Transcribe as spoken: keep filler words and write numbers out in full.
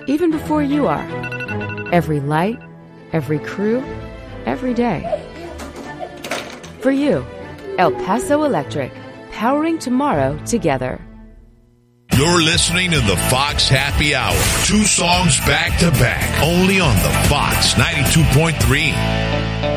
even before you are. Every light, every crew, every day. For you, El Paso Electric, powering tomorrow together. You're listening to the Fox Happy Hour. Two songs back to back, only on the Fox ninety-two point three.